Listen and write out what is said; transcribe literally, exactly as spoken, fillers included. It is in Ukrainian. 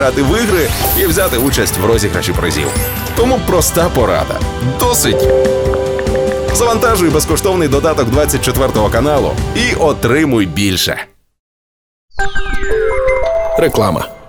грати в ігри і взяти участь в розіграші призів. Тому проста порада. Досить! Завантажуй безкоштовний додаток двадцять четвертого каналу і отримуй більше. Реклама.